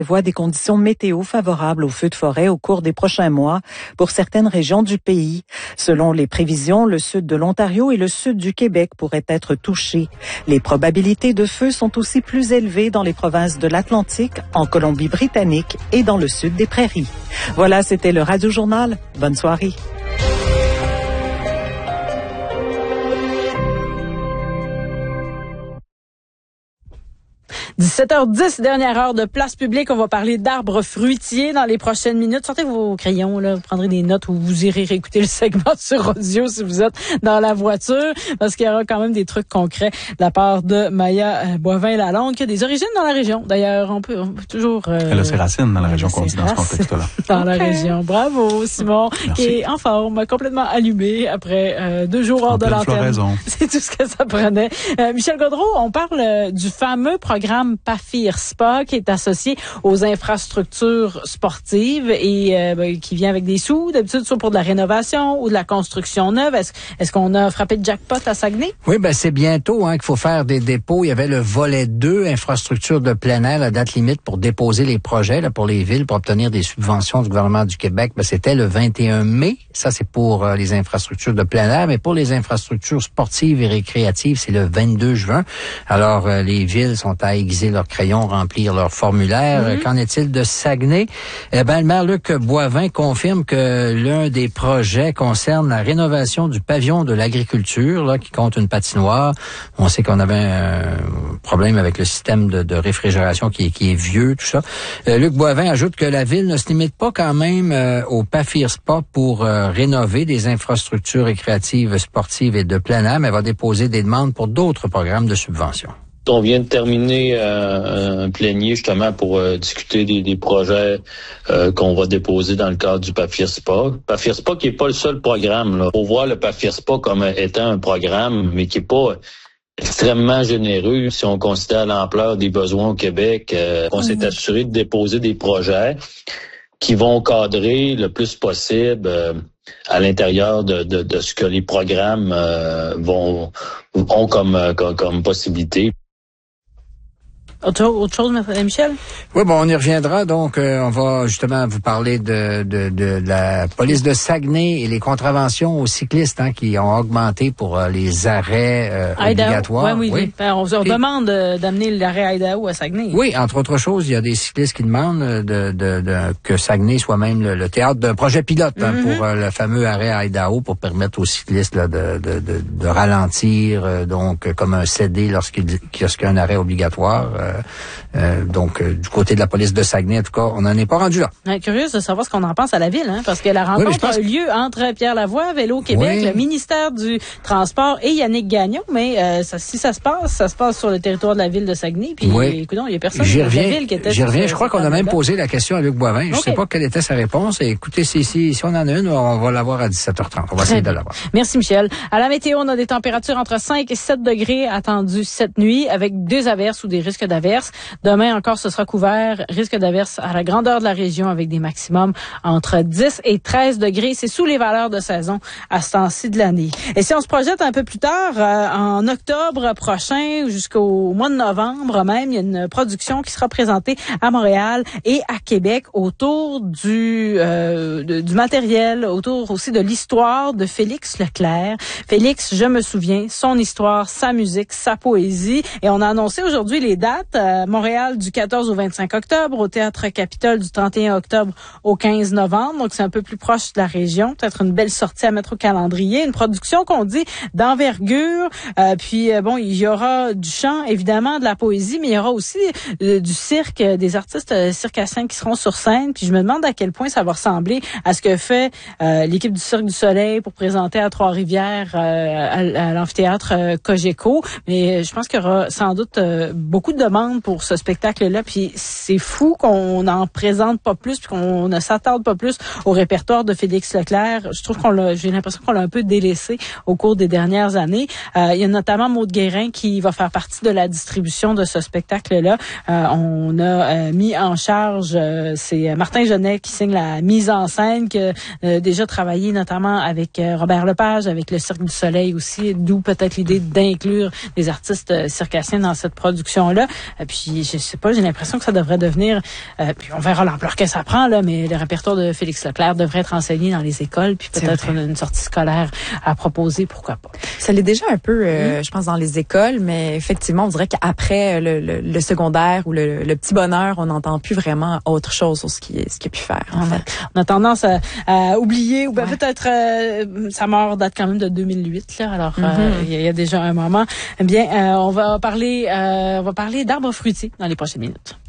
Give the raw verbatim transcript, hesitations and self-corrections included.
Voit des conditions météo favorables aux feux de forêt au cours des prochains mois pour certaines régions du pays. Selon les prévisions, le sud de l'Ontario et le sud du Québec pourraient être touchés. Les probabilités de feu sont aussi plus élevées dans les provinces de l'Atlantique, en Colombie-Britannique et dans le sud des Prairies. Voilà, c'était le Radio Journal. Bonne soirée. dix-sept heures dix, dernière heure de place publique. On va parler d'arbres fruitiers dans les prochaines minutes. Sortez vos crayons, là. Vous prendrez des notes ou vous irez réécouter le segment sur audio si vous êtes dans la voiture, parce qu'il y aura quand même des trucs concrets de la part de Maya Boivin-Lalonde, qui a des origines dans la région. D'ailleurs, on peut, on peut toujours... Euh, Elle a ses racines dans la région qu'on dit dans ce contexte-là. Dans okay. la région. Bravo, Simon, Merci. Qui est en forme, complètement allumé après euh, deux jours hors de l'antenne. C'est tout ce que ça prenait. Euh, Michel Gaudreault, on parle euh, du fameux programme PAFIR-S P A qui est associé aux infrastructures sportives et euh, ben, qui vient avec des sous, d'habitude soit pour de la rénovation ou de la construction neuve. Est-ce, est-ce qu'on a frappé de jackpot à Saguenay? Oui, ben c'est bientôt hein, qu'il faut faire des dépôts. Il y avait le volet deux, infrastructures de plein air, la date limite pour déposer les projets là, pour les villes, pour obtenir des subventions du gouvernement du Québec. Ben, c'était le vingt et un mai. Ça, c'est pour euh, les infrastructures de plein air. Mais pour les infrastructures sportives et récréatives, c'est le vingt-deux juin. Alors, euh, les villes sont à aiguiser leurs crayons, remplir leur formulaire. Mm-hmm. Qu'en est-il de Saguenay? Eh ben, le maire Luc Boivin confirme que l'un des projets concerne la rénovation du pavillon de l'agriculture, là, qui compte une patinoire. On sait qu'on avait un problème avec le système de, de réfrigération qui est, qui est vieux, tout ça. Euh, Luc Boivin ajoute que la ville ne se limite pas quand même euh, au PAFIR-S P A pour euh, rénover des infrastructures récréatives, sportives et de plein air, mais va déposer des demandes pour d'autres programmes de subvention. On vient de terminer euh, un plénier justement pour euh, discuter des, des projets euh, qu'on va déposer dans le cadre du PAFIR-S P A. PAFIR-S P A qui est pas le seul programme. Là. Faut voir le PAFIR-S P A comme étant un programme, mais qui est pas extrêmement généreux si on considère l'ampleur des besoins au Québec. Euh, on s'est assuré de déposer des projets qui vont cadrer le plus possible euh, à l'intérieur de, de, de ce que les programmes euh, vont ont comme, comme, comme possibilité. Autre, autre chose, Michel? Oui, bon, on y reviendra. Donc, euh, on va justement vous parler de, de, de, de la police de Saguenay et les contraventions aux cyclistes hein, qui ont augmenté pour euh, les arrêts euh, obligatoires. Oui, oui, oui. Ben, on, on et, demande euh, d'amener l'arrêt Idaho à Saguenay. Oui, entre autres choses, il y a des cyclistes qui demandent de, de, de que Saguenay soit même le, le théâtre d'un projet pilote hein, mm-hmm. pour euh, le fameux arrêt Idaho pour permettre aux cyclistes là, de, de, de, de ralentir, euh, donc comme un C D lorsqu'il, lorsqu'il y a un arrêt obligatoire. Euh, Euh, donc, euh, du côté de la police de Saguenay, en tout cas, on n'en est pas rendu là. Ouais, curieuse de savoir ce qu'on en pense à la ville, hein, parce que la rencontre oui, pense... a eu lieu entre Pierre Lavoie, Vélo Québec, oui. le ministère du Transport et Yannick Gagnon, mais euh, ça, si ça se passe, ça se passe sur le territoire de la ville de Saguenay, puis oui. écoutons, il y a personne j'y de reviens, la ville qui était... J'y reviens, je crois qu'on a même posé la question à Luc Boivin, je ne okay. sais pas quelle était sa réponse, et écoutez, si, si, si on en a une, on va l'avoir à dix-sept heures trente, on va Très essayer bien. de l'avoir. Merci Michel. À la météo, on a des températures entre cinq et sept degrés attendues cette nuit, avec des averses ou des risques d'averses. Demain encore, ce sera couvert. Risque d'averse à la grandeur de la région avec des maximums entre dix et treize degrés. C'est sous les valeurs de saison à ce temps-ci de l'année. Et si on se projette un peu plus tard, euh, en octobre prochain jusqu'au mois de novembre même, il y a une production qui sera présentée à Montréal et à Québec autour du, euh, de, du matériel, autour aussi de l'histoire de Félix Leclerc. Félix, je me souviens, son histoire, sa musique, sa poésie. Et on a annoncé aujourd'hui les dates. Euh, Montréal du quatorze au vingt-cinq octobre, au Théâtre Capitole du trente et un octobre au quinze novembre. Donc, c'est un peu plus proche de la région. Peut-être une belle sortie à mettre au calendrier. Une production qu'on dit d'envergure. Euh, puis, euh, bon, il y aura du chant, évidemment, de la poésie, mais il y aura aussi euh, du cirque, euh, des artistes euh, circassiens qui seront sur scène. Puis, je me demande à quel point ça va ressembler à ce que fait euh, l'équipe du Cirque du Soleil pour présenter à Trois-Rivières, euh, à, à l'amphithéâtre euh, Cogeco. Mais je pense qu'il y aura sans doute euh, beaucoup de demandes pour ce spectacle-là, puis c'est fou qu'on n'en présente pas plus, puis qu'on ne s'attarde pas plus au répertoire de Félix Leclerc. Je trouve qu'on l'a, j'ai l'impression qu'on l'a un peu délaissé au cours des dernières années. Euh, il y a notamment Maude Guérin qui va faire partie de la distribution de ce spectacle-là. Euh, on a euh, mis en charge, euh, c'est Martin Genet qui signe la mise en scène, qui a euh, déjà travaillé notamment avec euh, Robert Lepage, avec le Cirque du Soleil aussi, d'où peut-être l'idée d'inclure des artistes euh, circassiens dans cette production-là. Euh, puis je sais pas, j'ai l'impression que ça devrait devenir, euh, puis on verra l'ampleur que ça prend là, mais le répertoire de Félix Leclerc devrait être enseigné dans les écoles, puis peut-être une, une sortie scolaire à proposer, pourquoi pas. Ça l'est déjà un peu, euh, mmh. je pense, dans les écoles, mais effectivement, on dirait qu'après le, le, le secondaire ou le, le petit bonheur, on n'entend plus vraiment autre chose sur ce qui ce qu'il a pu faire. En on, fait. a, on a tendance à, à oublier, ou ben ouais. peut-être euh, sa mort date quand même de deux mille huit, là. Alors il mm-hmm. euh, y, y a déjà un moment. Eh bien, euh, on va parler, euh, on va parler d'arbres fruitiers dans les prochaines minutes.